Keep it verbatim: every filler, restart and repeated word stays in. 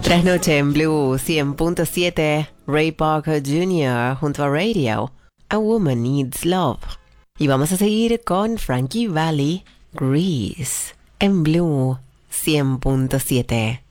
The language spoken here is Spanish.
Trasnoche en Blue cien punto siete, Ray Parker junior junto a Radio, A Woman Needs Love. Y vamos a seguir con Frankie Valli, Grease, en Blue cien punto siete.